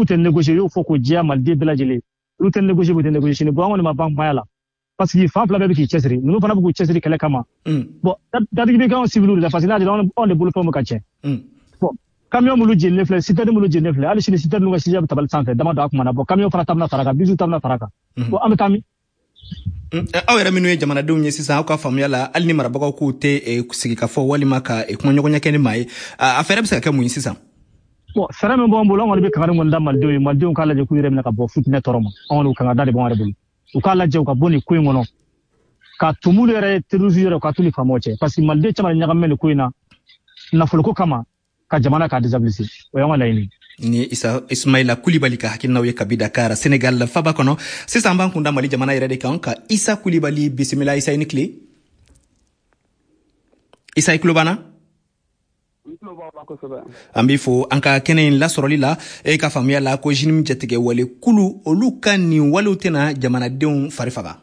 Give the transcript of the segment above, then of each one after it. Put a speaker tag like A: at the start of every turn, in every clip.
A: k'u tɛ négocier y'o fɔ k'o diya Maliden bɛɛ lajɛlen olu tɛ négocier b'u tɛ négocier sini bon an kɔni ma ban kumaya la parce que fan fila bɛɛ bɛ k'i cɛsiri ninnu fana bɛ k'u cɛsiri kɛlɛ kama bon dadigi bɛ kɛ anw civils de la parce que n'a jira anw de bolofɛnw bɛ ka tiɲɛ bon camion minnu jeninen filɛ citerne minnu jeninen filɛ hali sini citerne ka sija bɛ tabali sanfɛ dama don a kuma na bon camion fana ta bɛna fara kan bisu ta bɛna fara kan bon an bɛ taa min
B: aw yɛrɛ minnu ye jamanadenw ye sisan aw ka faamuya la hali ni marabagaw k'u tɛ sigi ka fɔ walima ka kuma ɲɔgɔnya kɛ ni maa ye a fɛɛrɛ bɛ se ka kɛ mun ye sisan
A: bon fɛɛrɛ min b'an bolo an kɔni bɛ kangari kɔni da malidenw ye malidenw k'a lajɛ k'u yɛrɛ minɛ ka bɔ futinɛ tɔɔrɔ ma an kɔni kangari da de b'an yɛrɛ bolo u k'a lajɛ u ka bɔ nin ko in kɔnɔ ka tumulu yɛrɛ terroristes yɛrɛ ka t'u ni faamaw cɛ parce que maliden caman ɲagamɛ nin ko in na nafoloko kama ka jamana k'a déstabiliser o y'an ka laɲini
B: ni Ismaila Kulibali ka hakilinaw ye kabi Dakar Senegal faba kɔnɔ sisan b'an kun da Mali jamana yɛrɛ de kan ka Isa Kulibali bisimila Isa ni tile Isa Kulobana an b'i fo an ka kɛnɛ in lasɔrɔli la e ka faamuya la ko jinim jatigɛ wale kulu olu ka nin walew tɛna jamanadenw fari faga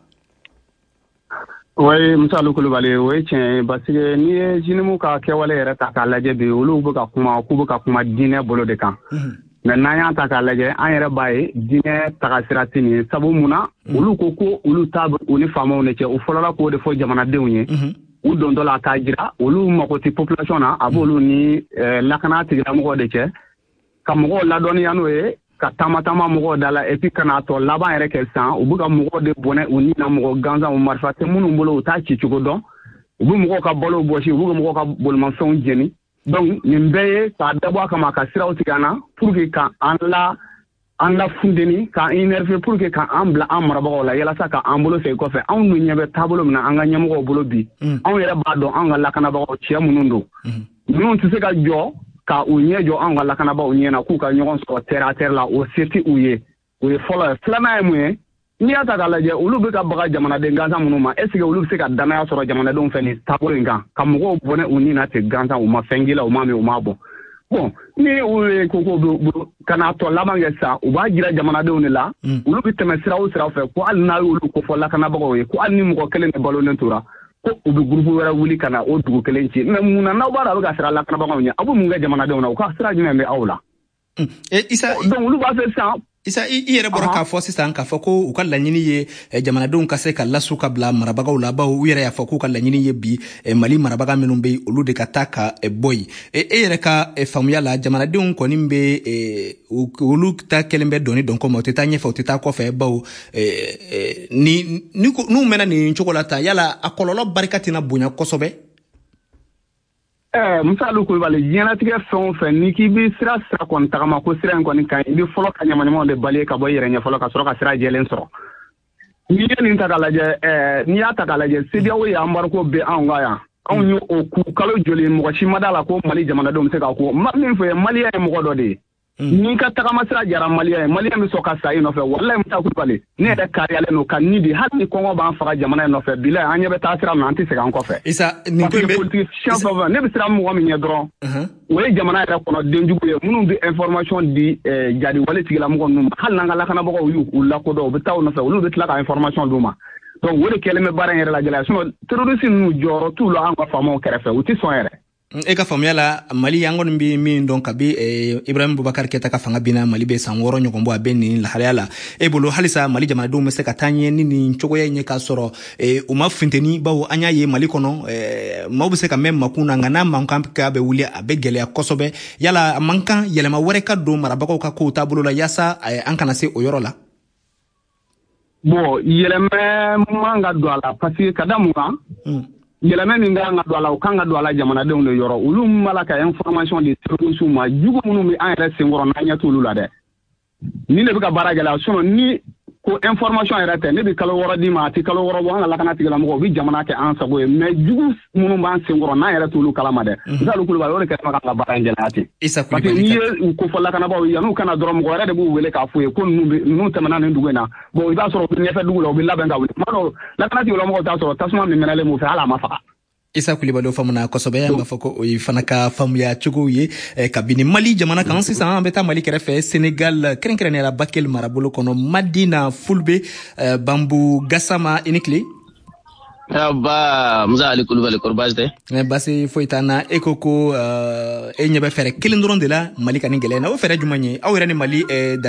C: oui Musa Kulubali oui tiɲɛ parce que ni ye jinimu ka kɛwale yɛrɛ ta k'a lajɛ bi olu bɛ ka kuma k'u bɛ ka kuma diinɛ bolo de kan mais n'an y'a ta k'a lajɛ an yɛrɛ b'a ye diinɛ tagasira tɛ nin ye sabu mun na olu ko olu ta u ni faamaw de cɛ u fɔlɔla k'o de fɔ jamanadenw ye u dontɔ la k'a jira olu mago tɛ population na a b'olu ni lakana tigilamɔgɔw de cɛ ka mɔgɔw ladɔnniya n'o ye ka taama mɔgɔw da la et puis kana tɔ laban yɛrɛ kɛ san u bɛ ka mɔgɔw de bɔnɛ u ni na mɔgɔ gansan u marifa tɛ minnu bolo u t'a ci cogo dɔn u bɛ mɔgɔw ka balo bɔsi u bɛ mɔgɔw ka bolimafɛnw jeni donc nin bɛɛ ye k'a dabɔ a kama ka siraw tigɛ an na pour que ka an la fundeni ka énerver pour que ka an bila an marabagaw la yalasa ka an bolo fɛ kɔfɛ anw dun ɲɛ bɛ taabolo min na an ka ɲɛmɔgɔw bolo bi anw yɛrɛ b'a dɔn an ka lakanabagaw cɛ minnu don ninnu tɛ se ka jɔ ka u ɲɛ jɔ an ka lakanabagaw ɲɛna k'u ka ɲɔgɔn sɔrɔ terre à terre la o se tɛ u ye o ye fɔlɔ ye filanan ye mun ye n'i y'a ta k'a lajɛ olu bɛ ka baga jamanaden gansan minnu ma est ce que olu bɛ se ka danaya sɔrɔ jamanadenw fɛ nin taabolo in kan ka mɔgɔw bɔnɛ u ni na ten gansan u ma fɛn k'i la u ma min u ma bɔ bon ni olu ye ko kana tɔ laban kɛ sisan u b'a jira jamanadenw de la olu bɛ tɛmɛ sira o sira fɛ ko hali n'a y'olu kofɔ lakanabagaw ye ko hali ni mɔgɔ kelen de balolen tora ko u bɛ groupe wɛrɛ wuli ka na o dugu kelen ci mais mun na n'aw b'a dɔn a bɛ ka sira lakanabagaw ɲɛ aw bɛ mun kɛ jamanadenw na u ka sira jumɛn bɛ aw la donc olu b'a fɛ sisan
B: Isa i yɛrɛ bɔra k'a fɔ sisan k'a fɔ ko u ka laɲini ye jamanadenw ka se ka lasu ka bila marabagaw la bawo u yɛrɛ y'a fɔ k'u ka laɲini ye bi Mali marabaga minnu bɛ olu de ka taa ka bɔ yen e yɛrɛ ka faamuya la jamanadenw kɔni bɛ olu ta kelen bɛ dɔnni dɔn kɔ ma u tɛ taa ɲɛfɛ u tɛ taa kɔfɛ bawo n'u mɛnna nin cogo la tan yala a kɔlɔlɔ barika tɛna bonya kosɛbɛ
C: Musa Kulubali diɲɛlatigɛ fɛn o fɛn n'i k'i bɛ sira kɔni tagama ko sira in kɔni kan i bɛ fɔlɔ ka ɲamanɲamanw de bali ka bɔ i yɛrɛ ɲɛ fɔlɔ ka sɔrɔ ka sira jɛlen sɔrɔ n'i ye nin ta k'a lajɛ n'i y'a ta k'a lajɛ CEDEAO ye embargo bɛ anw kan yan anw ye o ku kalo joli mɔgɔ si ma d'a la ko Mali jamanadenw bɛ se ka ko min fɔ ye Maliyɛn ye mɔgɔ dɔ de ye n'i ka tagama sira jara Maliyɛn ye Maliyɛn bɛ sɔn ka sa i nɔfɛ walahi Musa Kulubali ne yɛrɛ kariyalen don ka ni di hali ni kɔngɔ b'an faga jamana in nɔfɛ bilahi an ɲɛ bɛ taa sira min an tɛ segin an kɔfɛ ne bɛ sira mɔgɔ min ɲɛ dɔrɔn o ye jamana yɛrɛ kɔnɔ denjugu ye minnu bɛ information di jadi wale tigilamɔgɔ ninnu ma hali n'an ka lakanabagaw y'u lakodɔn u bɛ taa u nɔfɛ olu bɛ tila ka information d'u ma donc o de kɛlen bɛ baara in yɛrɛ la gɛlɛya sinon terroriste ninnu jɔyɔrɔ t'u la an ka faamaw kɛrɛfɛ u tɛ sɔn yɛrɛ
B: e ka faamuya la Mali an kɔni bɛ min dɔn kabi Ibrahim Boubacar Keita ka fanga binna Mali bɛ san 6 ɲɔgɔn bɔ a bɛ nin lahalaya la e bolo halisa Mali jamanadenw bɛ se ka taa ɲɛ ni nin cogoya in ye k'a sɔrɔ u ma funteni bawo an y'a ye Mali kɔnɔ maaw bɛ se ka mɛn makun na nka n'a mankan k'a bɛ wuli a bɛ gɛlɛya kosɛbɛ yala a man kan yɛlɛma wɛrɛ ka don marabagaw ka kow taabolo la yaasa an kana se o yɔrɔ la
C: bon yɛlɛmɛ man ka don a la parce que ka da mun kan yɛlɛmɛ min kan ka don a la o kan ka don a la jamanadenw de yɔrɔ olu ma la ka information di terroristes ma jugu minnu bɛ an yɛrɛ senkɔrɔ n'an ɲɛ t'olu la dɛ ni ne bɛ ka baara gɛlɛya sinon ni ko information yɛrɛ tɛ ne bɛ kalo 6 d'i ma a tɛ kalo 6 bɔ an ka lakana tigilamɔgɔw u bɛ jamana kɛ an sago ye mais jugu minnu b'an senkɔrɔ n'an yɛrɛ t'olu kalama dɛ Musa Kulubali o de kɛlen bɛ ka baara in gɛlɛya ten parce que n'i ye u kofɔ lakanabagaw ye yan'u kana dɔrɔn mɔgɔ wɛrɛ de b'u wele k'a fɔ ye ko ninnu tɛmɛna nin dugu in na bon i b'a sɔrɔ u bɛ ɲɛfɛ dugu la u bɛ labɛn ka wuli tuma dɔw lakana tigilamɔgɔw t'a sɔrɔ tasuma min mɛnɛlen b'u fɛ hali a ma faga
B: Isa Kulibali o faamuna kosɛbɛ an b'a fɔ ko o ye fana ka faamuya cogo ye kabini Mali jamana kan sisan an bɛ taa Mali kɛrɛfɛ Senegal kɛrɛnkɛrɛnnenya la Bakel marabolo kɔnɔ Madina Fulbe Bambu Gassama i ni tile
D: ba Musa Kulubali kɔri baasi tɛ
B: baasi foyi t'an na e ko e ɲɛ bɛ fɛɛrɛ kelen dɔrɔn de la Mali ka nin gɛlɛya na o fɛɛrɛ jumɛn ye aw yɛrɛ ni Mali